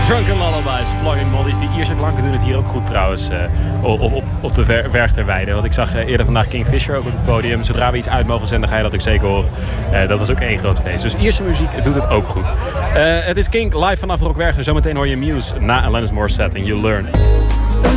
Drunken Lullabies, Flogging Mollies. Die Ierse klanken doen het hier ook goed trouwens op de Werchterweide. Want ik zag eerder vandaag Kingfisher ook op het podium. Zodra we iets uit mogen zenden ga je dat ook zeker horen. Dat was ook één groot feest. Dus Ierse muziek doet het ook goed. Het is Kink live vanaf Rock Werchter. Zometeen hoor je Muse na Alanis Morissette en You Learn.